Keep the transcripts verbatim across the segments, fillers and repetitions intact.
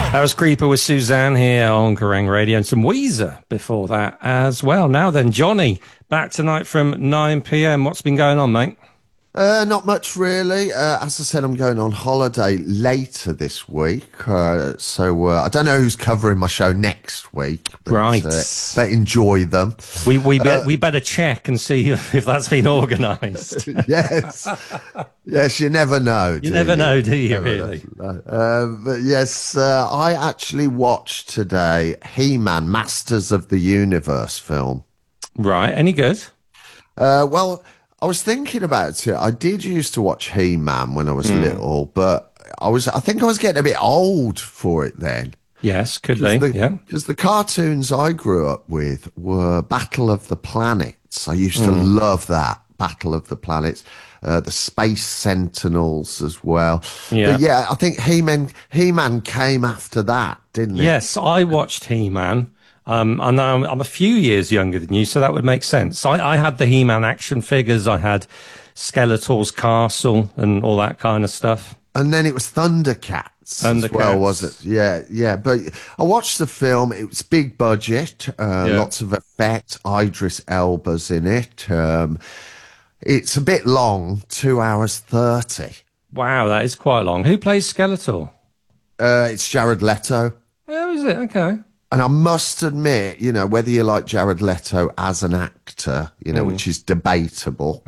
That was Creeper with Suzanne here on Kerrang Radio, and some Weezer before that as well. Now then, Johnny, back tonight from nine p m. What's been going on, mate? Uh, not much really. Uh, as I said, I'm going on holiday later this week, uh, so uh, I don't know who's covering my show next week, but Right. uh, but enjoy them. We we be, we better check and see if, if that's been organised. Yes, yes, you never know. You do never know, do you? Never Really? know. Uh, but yes, uh, I actually watched today He-Man, Masters of the Universe film. Right. Any good? Uh, well, I was thinking about it. I did used to watch He-Man when I was little, but I was I think I was getting a bit old for it then. Yes, could Because be. the, Yeah. 'cause the cartoons I grew up with were Battle of the Planets. I used to love that, Battle of the Planets. Uh, the Space Sentinels as well. Yeah. But yeah, I think He-Man, He-Man came after that, didn't it? Yes, I watched He-Man. Um, and I'm, I'm a few years younger than you, so that would make sense. I, I had the He-Man action figures. I had Skeletor's Castle and all that kind of stuff. And then it was Thundercats, as well, Thundercats. was it? Yeah, yeah. But I watched the film. It was big budget, uh, Yeah. lots of effects. Idris Elba's in it. Um, it's a bit long, two hours thirty. Wow, that is quite long. Who plays Skeletor? Uh, it's Jared Leto. Oh, is it? Okay. And I must admit, you know, whether you like Jared Leto as an actor, you know, Mm. which is debatable,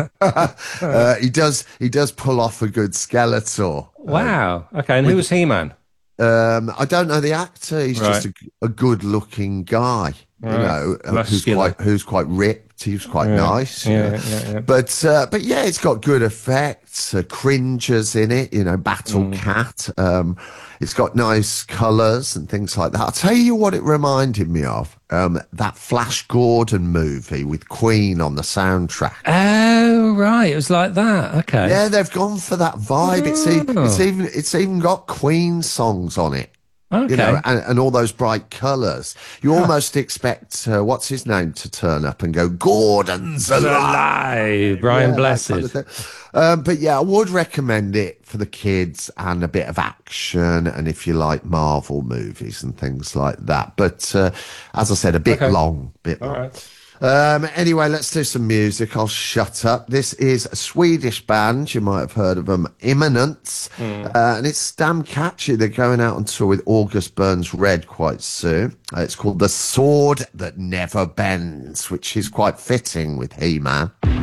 uh, he does he does pull off a good Skeletor. Wow. Okay. And who was He-Man? Um, I don't know the actor. He's Right. just a, a good-looking guy, you Right. know, uh, who's Muscular. quite who's quite ripped. He was quite nice. you Yeah, know. yeah, yeah. But uh, but yeah, it's got good effects. Uh, Cringers in it, you know, Battle Mm. Cat. Um, it's got nice colours and things like that. I'll tell you what it reminded me of. Um, that Flash Gordon movie with Queen on the soundtrack. Oh, right. It was like that. Okay. Yeah, they've gone for that vibe. It's, e- Oh. it's even it's even got Queen songs on it. Okay. You know, and, and all those bright colours. You almost expect uh, what's his name to turn up and go, Gordon's alive. Alive. Brian Yeah, that Blessed. kind of thing. Um, but yeah, I would recommend it for the kids and a bit of action, and if you like Marvel movies and things like that. But uh, as I said, a bit Okay. long, bit All long. right. Um, anyway, let's do some music. I'll shut up. This is a Swedish band. You might have heard of them, Imminence. Uh, and it's damn catchy. They're going out on tour with August Burns Red quite soon. Uh, it's called The Sword That Never Bends, which is quite fitting with He-Man.